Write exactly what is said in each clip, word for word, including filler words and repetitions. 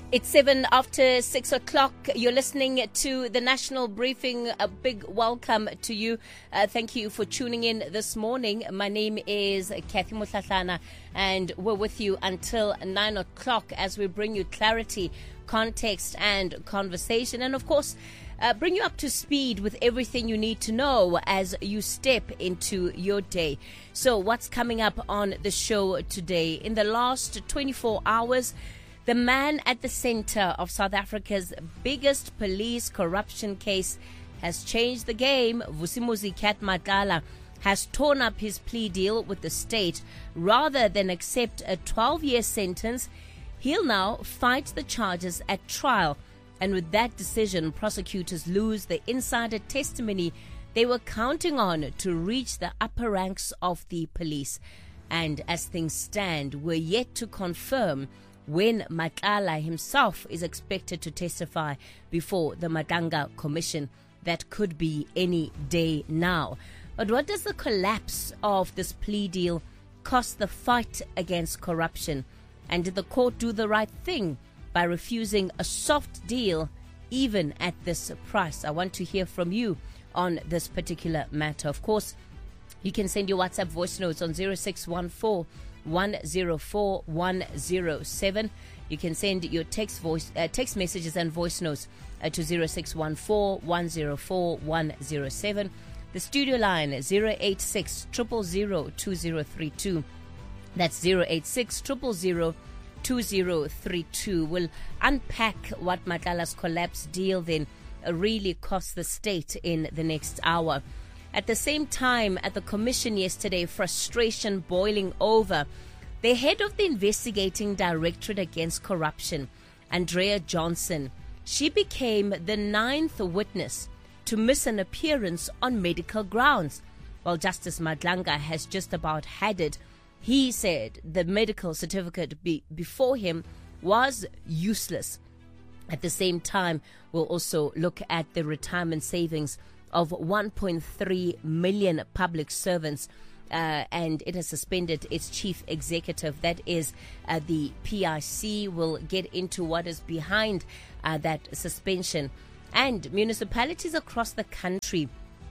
It's seven after six o'clock. You're listening to the National Briefing. A big welcome to you. Uh, thank you for tuning in this morning. My name is Kathy Mutlatlana, and we're with you until nine o'clock as we bring you clarity, context, and conversation. And of course, uh, bring you up to speed with everything you need to know as you step into your day. So what's coming up on the show today? In the last twenty-four hours, the man at the center of South Africa's biggest police corruption case has changed the game. Vusimuzi Kat Matlala has torn up his plea deal with the state. Rather than accept a twelve-year sentence, he'll now fight the charges at trial. And with that decision, prosecutors lose the insider testimony they were counting on to reach the upper ranks of the police. And as things stand, we're yet to confirm when Matlala himself is expected to testify before the Madanga Commission. That could be any day now. But what does the collapse of this plea deal cost the fight against corruption? And did the court do the right thing by refusing a soft deal even at this price? I want to hear from you on this particular matter. Of course, you can send your WhatsApp voice notes on zero six one four one zero four one zero seven. You can send your text voice uh, text messages and voice notes uh, to zero six one four one zero four one zero seven. The studio line zero eight six zero zero zero two zero three two. That's zero eight six zero zero zero two zero three two. We'll unpack what Matlala's collapse deal then uh, really cost the state in the next hour. At the same time, at the commission yesterday, frustration boiling over. The head of the Investigating Directorate Against Corruption, Andrea Johnson, she became the ninth witness to miss an appearance on medical grounds. While Justice Madlanga has just about had it, he said the medical certificate be- before him was useless. At the same time, we'll also look at the retirement savings of one point three million public servants, uh, and it has suspended its chief executive. That is uh, the P I C. We'll get into what is behind uh, that suspension. And municipalities across the country,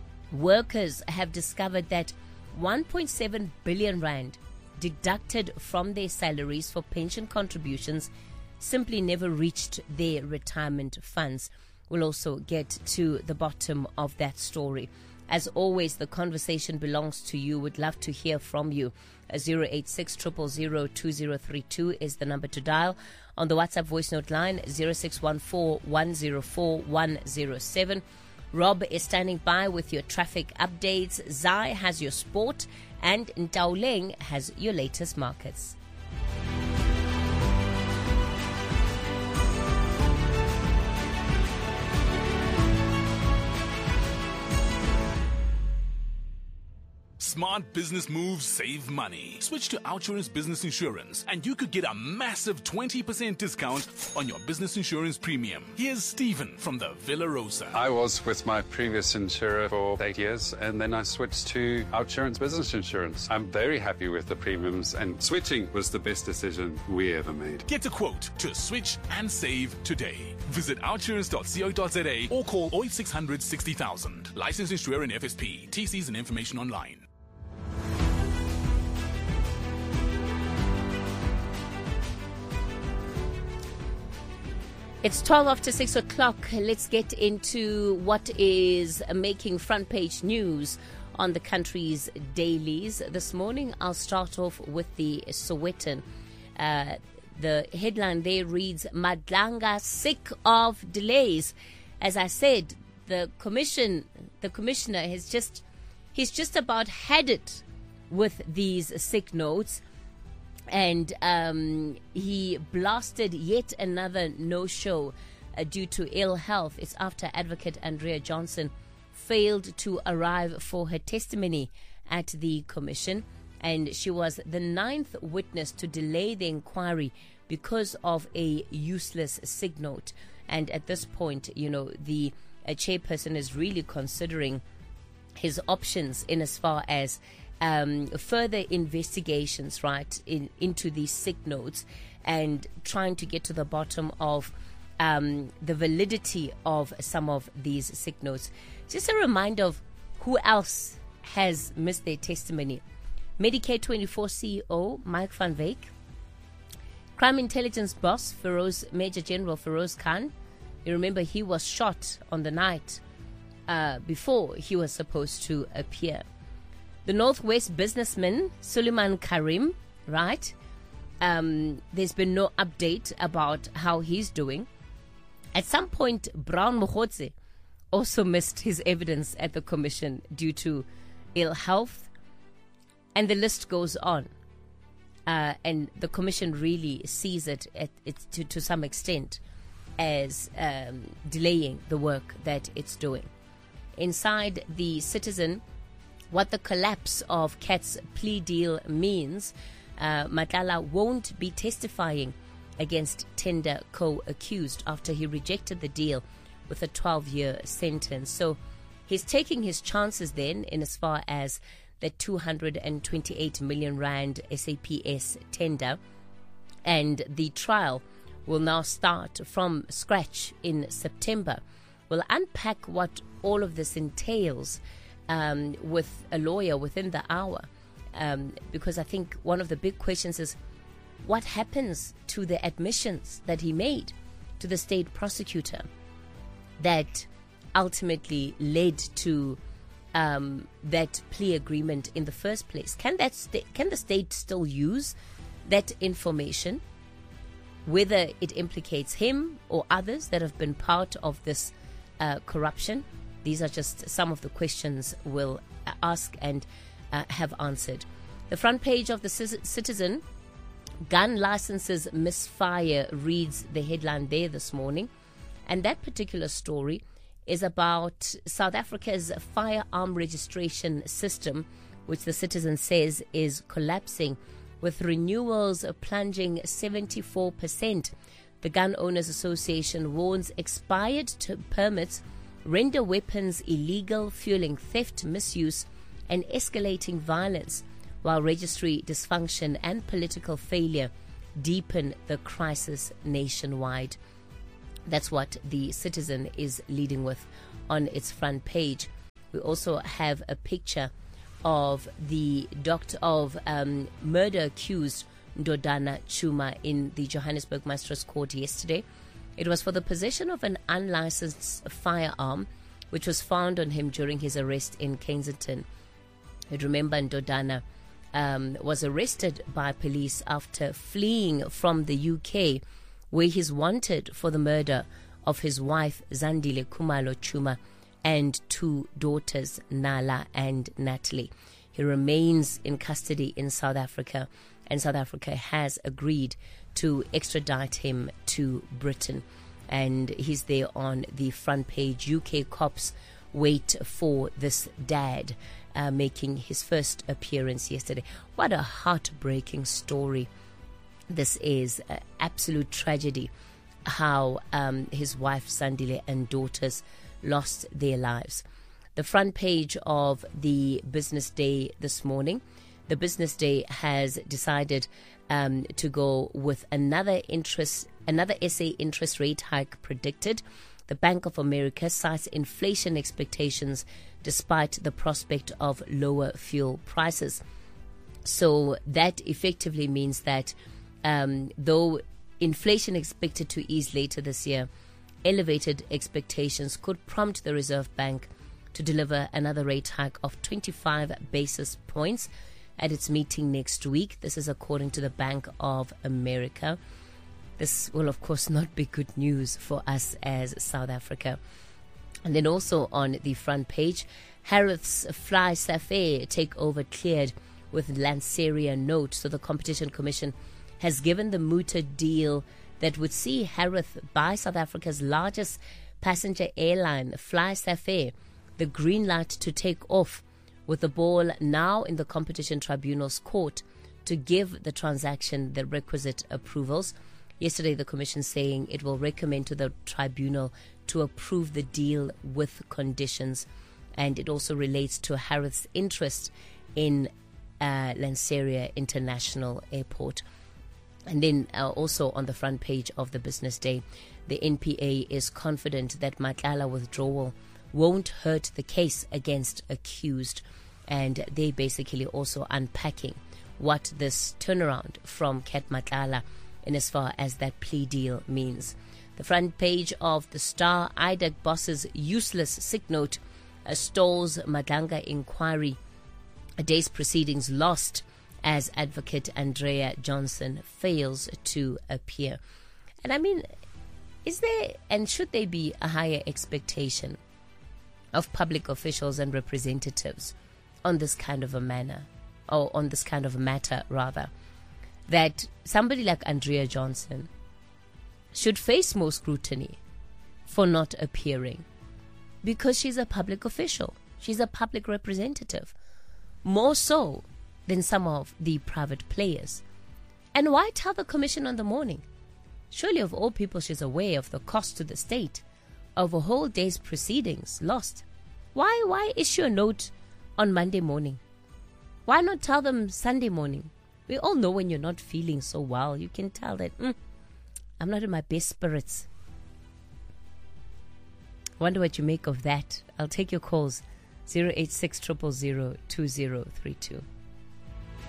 workers have discovered that one point seven billion rand deducted from their salaries for pension contributions simply never reached their retirement funds. We'll also get to the bottom of that story. As always, the conversation belongs to you. Would love to hear from you. zero eight six zero zero zero two zero three two is the number to dial. On the WhatsApp voice note line, zero six one four one zero four one zero seven. Rob is standing by with your traffic updates. Zai has your sport, and Ntauleng has your latest markets. Smart business moves save money. Switch to Outsurance Business Insurance and you could get a massive twenty percent discount on your business insurance premium. Here's Stephen from the Villa Rosa. I was with my previous insurer for eight years and then I switched to Outsurance Business Insurance. I'm very happy with the premiums and switching was the best decision we ever made. Get a quote to switch and save today. Visit outsurance dot co dot za or call oh eight six hundred sixty thousand. Licensed insurer and F S P. T Cs and information online. It's twelve after six o'clock. Let's get into what is making front page news on the country's dailies. This morning, I'll start off with the Sowetan. Uh, the headline there reads, Madlanga sick of delays. As I said, the commission, the commissioner has just, he's just about had it with these sick notes. And um, he blasted yet another no-show uh, due to ill health. It's after Advocate Andrea Johnson failed to arrive for her testimony at the commission. And she was the ninth witness to delay the inquiry because of a useless sick note. And at this point, you know, the uh, chairperson is really considering his options in as far as Um, further investigations, right, in, into these sick notes, and trying to get to the bottom of um, the validity of some of these sick notes. Just a reminder of who else has missed their testimony. Medicare twenty-four C E O Mike van Wyk, Crime Intelligence boss Feroz, Major General Feroz Khan. You remember he was shot on the night uh, before he was supposed to appear. The Northwest businessman Suleiman Karim, right? Um, there's been no update about how he's doing. At some point, Brown Mokhotse also missed his evidence at the commission due to ill health. And the list goes on. Uh, and the commission really sees it, at, it to, to some extent as um, delaying the work that it's doing. Inside the Citizen, what the collapse of Cat's plea deal means, uh, Matlala won't be testifying against Tender co-accused after he rejected the deal with a twelve-year sentence. So he's taking his chances then in as far as the two hundred twenty-eight million rand S A P S tender, and the trial will now start from scratch in September. We'll unpack what all of this entails um, with a lawyer within the hour, um, because I think one of the big questions is what happens to the admissions that he made to the state prosecutor that ultimately led to um, that plea agreement in the first place. Can that sta- can the state still use that information, whether it implicates him or others that have been part of this uh, corruption? These are just some of the questions we'll ask and uh, have answered. The front page of the Citizen, gun licenses misfire, reads the headline there this morning. And that particular story is about South Africa's firearm registration system, which the Citizen says is collapsing, with renewals plunging seventy-four percent. The Gun Owners Association warns expired t- permits render weapons illegal, fueling theft, misuse, and escalating violence, while registry dysfunction and political failure deepen the crisis nationwide. That's what the Citizen is leading with on its front page. We also have a picture of the doctor of um, murder accused Ndodana Chuma in the Johannesburg Magistrates Court yesterday. It was for the possession of an unlicensed firearm, which was found on him during his arrest in Kensington. You'd remember Ndodana um, was arrested by police after fleeing from the U K, where he's wanted for the murder of his wife Zandile Khumalo Chuma and two daughters, Nala and Natalie. He remains in custody in South Africa, and South Africa has agreed to extradite him to Britain. And he's there on the front page. U K cops wait for this dad, uh, making his first appearance yesterday. What a heartbreaking story this is. Uh, absolute tragedy how um, his wife Sandile and daughters lost their lives. The front page of the Business Day this morning, the Business Day has decided um, to go with another interest, another S A interest rate hike predicted. The Bank of America cites inflation expectations despite the prospect of lower fuel prices. So that effectively means that um, though inflation expected to ease later this year, elevated expectations could prompt the Reserve Bank to deliver another rate hike of twenty-five basis points at its meeting next week. This is according to the Bank of America. This will, of course, not be good news for us as South Africa. And then also on the front page, Harrods Fly Safair takeover cleared with Lanseria note. So the Competition Commission has given the mooted deal that would see Harrods buy South Africa's largest passenger airline, Fly Safair, the green light to take off, with the ball now in the Competition Tribunal's court to give the transaction the requisite approvals. Yesterday, the Commission saying it will recommend to the Tribunal to approve the deal with conditions, and it also relates to Harrods' interest in uh, Lanseria International Airport. And then uh, also on the front page of the Business Day, the N P A is confident that Matlala withdrawal won't hurt the case against accused. And they basically also unpacking what this turnaround from Ket Matlala in as far as that plea deal means. The front page of the Star, I D A C boss's useless sick note uh, stalls Madlanga inquiry. A day's proceedings lost as advocate Andrea Johnson fails to appear. And I mean, is there and should there be a higher expectation of public officials and representatives on this kind of a manner, or on this kind of a matter rather, that somebody like Andrea Johnson should face more scrutiny for not appearing because she's a public official, she's a public representative, more so than some of the private players? And why tell the commission on the morning? Surely of all people she's aware of the cost to the state of a whole day's proceedings lost. Why why issue a note on Monday morning? Why not tell them Sunday morning? We all know when you're not feeling so well, you can tell that mm, I'm not in my best spirits. Wonder what you make of that. I'll take your calls. zero eight six zero zero zero two zero three two.